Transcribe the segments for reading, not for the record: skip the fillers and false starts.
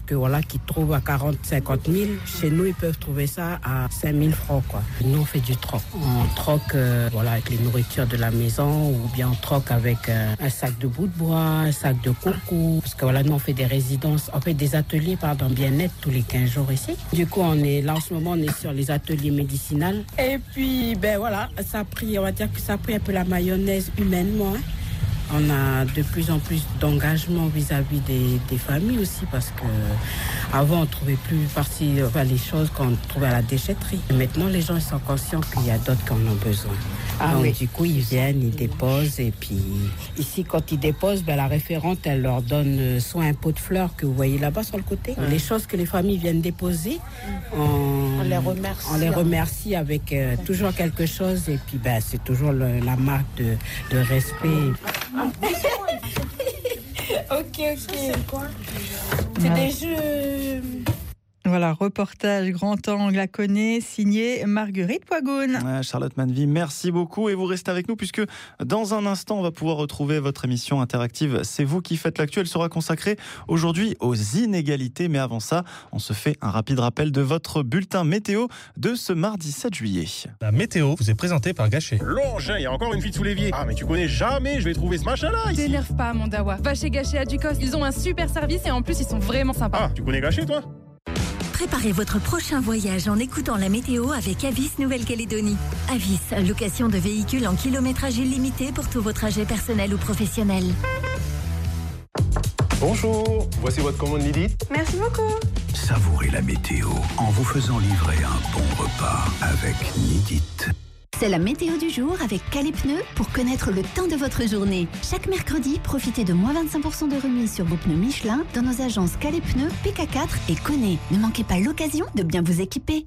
que voilà, qui trouvent à 40, 50 000, chez nous, ils peuvent trouver ça à 5 000 francs, quoi. Nous, on fait du troc. On troque, voilà, avec les nourritures de la maison, ou bien on troque avec un sac de bout de bois, un sac de coco. Parce que voilà, nous, on fait des résidences, on fait des ateliers, bien-être tous les 15 jours ici. Du coup, on est là, en ce moment, on est sur les ateliers médicinaux. Et puis, voilà, ça a pris, on va dire que ça a pris un peu la mayonnaise humainement, hein. On a de plus en plus d'engagement vis-à-vis des familles aussi, parce que avant on trouvait plus les choses qu'on trouvait à la déchetterie. Et maintenant les gens ils sont conscients qu'il y a d'autres qui en ont besoin. Donc oui. Du coup ils viennent, ils déposent, et puis ici quand ils déposent, la référente elle leur donne soit un pot de fleurs que vous voyez là-bas sur le côté. Les choses que les familles viennent déposer, on les remercie avec toujours quelque chose, et puis c'est toujours la marque de respect. Ok. C'est quoi? C'est des jeux. Voilà, reportage Grand Angle à Connaît, signé Marguerite Poigoune. Charlotte Manville, merci beaucoup, et vous restez avec nous puisque dans un instant on va pouvoir retrouver votre émission interactive C'est vous qui faites l'actu. Elle sera consacrée aujourd'hui aux inégalités, mais avant ça on se fait un rapide rappel de votre bulletin météo de ce mardi 7 juillet. La météo vous est présentée par Gachet. L'engin, il y a encore une fuite sous l'évier. Ah mais tu connais jamais, je vais trouver ce machin-là ici. T'énerve pas mon dawa, va chez Gachet à Ducos, ils ont un super service et en plus ils sont vraiment sympas. Ah, tu connais Gachet toi? Préparez votre prochain voyage en écoutant la météo avec Avis Nouvelle-Calédonie. Avis, location de véhicules en kilométrage illimité pour tous vos trajets personnels ou professionnels. Bonjour, voici votre commande Lydie. Merci beaucoup. Savourez la météo en vous faisant livrer un bon repas avec Nidit. C'est la météo du jour avec Calais Pneus pour connaître le temps de votre journée. Chaque mercredi, profitez de moins 25% de remise sur vos pneus Michelin dans nos agences Calais Pneus, PK4 et Connaît. Ne manquez pas l'occasion de bien vous équiper.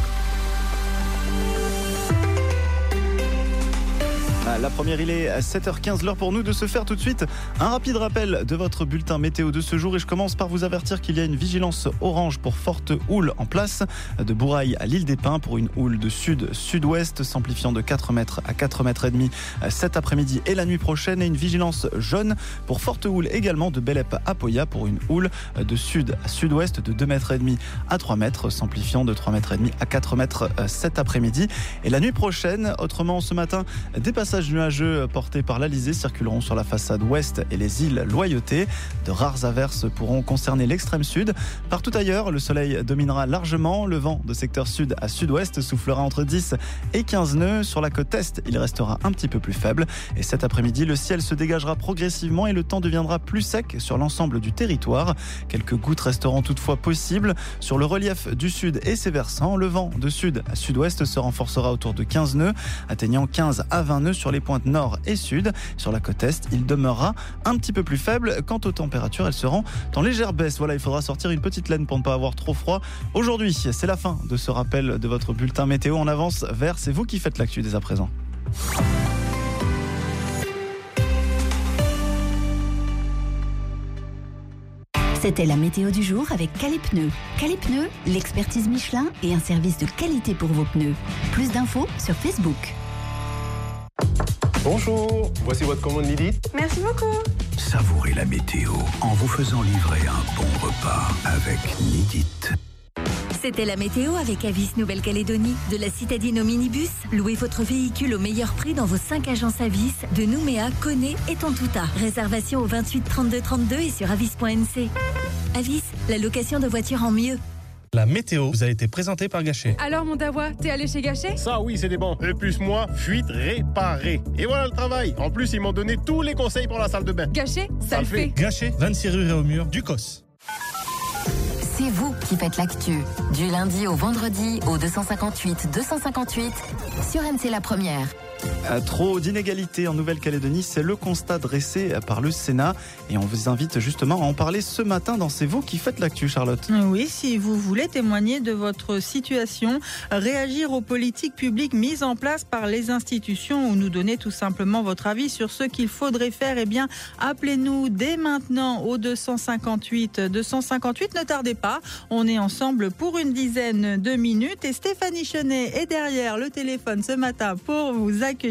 La première, il est à 7h15, l'heure pour nous de se faire tout de suite un rapide rappel de votre bulletin météo de ce jour. Et je commence par vous avertir qu'il y a une vigilance orange pour forte houle en place de Bourail à l'île des Pins pour une houle de sud-sud-ouest s'amplifiant de 4 mètres à 4 mètres et demi cet après-midi et la nuit prochaine. Et une vigilance jaune pour forte houle également de Belep à Poya pour une houle de sud à sud-ouest de 2 mètres et demi à 3 mètres s'amplifiant de 3 mètres et demi à 4 mètres cet après-midi et la nuit prochaine. Autrement, ce matin, des passages nuageux portés par l'Alizé circuleront sur la façade ouest et les îles Loyauté. De rares averses pourront concerner l'extrême sud. Partout ailleurs, le soleil dominera largement. Le vent de secteur sud à sud-ouest soufflera entre 10 et 15 nœuds. Sur la côte est, il restera un petit peu plus faible. Et cet après-midi, le ciel se dégagera progressivement et le temps deviendra plus sec sur l'ensemble du territoire. Quelques gouttes resteront toutefois possibles. Sur le relief du sud et ses versants, le vent de sud à sud-ouest se renforcera autour de 15 nœuds, atteignant 15 à 20 nœuds sur les pointes nord et sud. Sur la côte est, il demeurera un petit peu plus faible. Quant aux températures, elles seront en légère baisse. Voilà, il faudra sortir une petite laine pour ne pas avoir trop froid. Aujourd'hui, c'est la fin de ce rappel de votre bulletin météo. On avance vers C'est vous qui faites l'actu dès à présent. C'était la météo du jour avec Calais Pneus. Calais Pneus, l'expertise Michelin et un service de qualité pour vos pneus. Plus d'infos sur Facebook. Bonjour, voici votre commande Lydie. Merci beaucoup. Savourez la météo en vous faisant livrer un bon repas avec Nidit. C'était la météo avec Avis Nouvelle-Calédonie. De la citadine au minibus, louez votre véhicule au meilleur prix dans vos 5 agences Avis de Nouméa, Connaît et Tontouta. Réservation au 28 32 32 et sur avis.nc. Avis, la location de voitures en mieux. La météo vous a été présentée par Gachet. Alors mon dawa, t'es allé chez Gachet? Ça oui, c'est des bons. Et plus moi, fuite réparée. Et voilà le travail. En plus, ils m'ont donné tous les conseils pour la salle de bain. Gachet, ça le fait. Gachet, 26 rue Réaumur, Ducos. C'est vous qui faites l'actu. Du lundi au vendredi au 258 sur MC La Première. Trop d'inégalités en Nouvelle-Calédonie, c'est le constat dressé par le Sénat et on vous invite justement à en parler ce matin dans C'est vous qui faites l'actu, Charlotte. Oui, si vous voulez témoigner de votre situation, réagir aux politiques publiques mises en place par les institutions ou nous donner tout simplement votre avis sur ce qu'il faudrait faire, eh bien, appelez-nous dès maintenant au 258. Ne tardez pas, on est ensemble pour une dizaine de minutes et Stéphanie Chenet est derrière le téléphone ce matin pour vous accueillir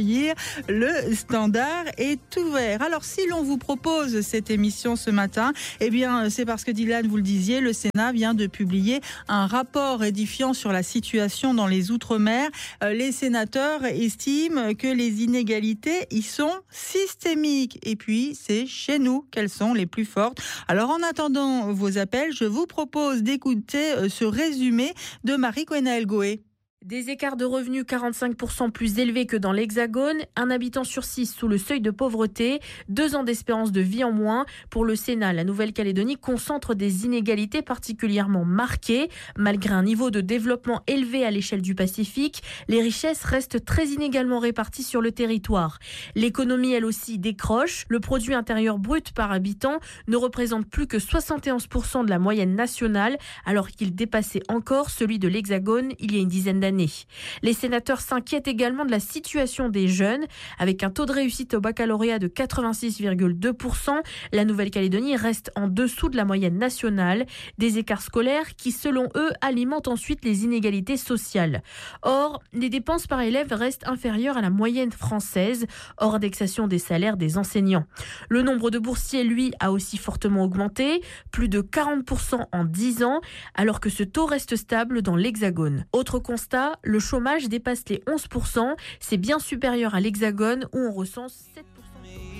accueillir le Standard est ouvert. Alors, si l'on vous propose cette émission ce matin, eh bien, c'est parce que Dylan, vous le disiez, le Sénat vient de publier un rapport édifiant sur la situation dans les Outre-mer. Les sénateurs estiment que les inégalités y sont systémiques. Et puis, c'est chez nous qu'elles sont les plus fortes. Alors, en attendant vos appels, je vous propose d'écouter ce résumé de Marie-Gwenaëlle Goé. Des écarts de revenus 45% plus élevés que dans l'Hexagone, un habitant sur 6 sous le seuil de pauvreté, 2 ans d'espérance de vie en moins. Pour le Sénat, la Nouvelle-Calédonie concentre des inégalités particulièrement marquées. Malgré un niveau de développement élevé à l'échelle du Pacifique, les richesses restent très inégalement réparties sur le territoire. L'économie, elle aussi, décroche. Le produit intérieur brut par habitant ne représente plus que 71% de la moyenne nationale, alors qu'il dépassait encore celui de l'Hexagone il y a une dizaine d'années. Les sénateurs s'inquiètent également de la situation des jeunes. Avec un taux de réussite au baccalauréat de 86,2%, la Nouvelle-Calédonie reste en dessous de la moyenne nationale. Des écarts scolaires qui, selon eux, alimentent ensuite les inégalités sociales. Or, les dépenses par élève restent inférieures à la moyenne française, hors indexation des salaires des enseignants. Le nombre de boursiers, lui, a aussi fortement augmenté, plus de 40% en 10 ans, alors que ce taux reste stable dans l'Hexagone. Autre constat, le chômage dépasse les 11%, c'est bien supérieur à l'Hexagone où on recense 7%.